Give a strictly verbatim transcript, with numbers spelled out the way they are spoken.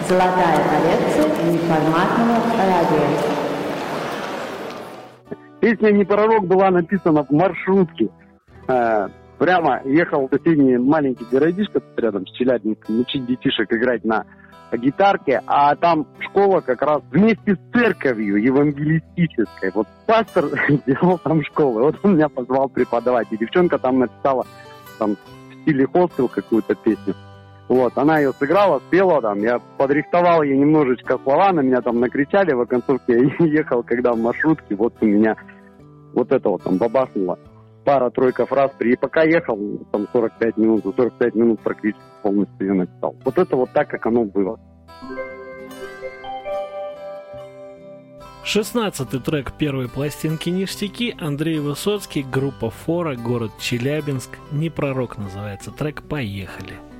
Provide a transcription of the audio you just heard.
Золотая коллекция неформатного радио. Песня «Не пророк» была написана в маршрутке. Э, прямо ехал в соседний маленький городишко рядом с Челябинском, учить детишек играть на гитарке, а там школа как раз вместе с церковью евангелистической. Вот пастор делал там школу, вот он меня позвал преподавать. И девчонка там написала там, в стиле хостел какую-то песню. Вот, она ее сыграла, спела там, я подрихтовал ей немножечко слова, на меня там накричали в оконцовке, я ехал, когда в маршрутке, вот у меня вот это вот там бабахнуло, пара-тройка фраз, и пока ехал, там сорок пять минут, за сорок пять минут практически полностью ее написал. Вот это вот так, как оно было. шестнадцатый трек первой пластинки «Ништяки», Андрей Высоцкий, группа «Фора», город Челябинск, «Не пророк» называется трек, поехали.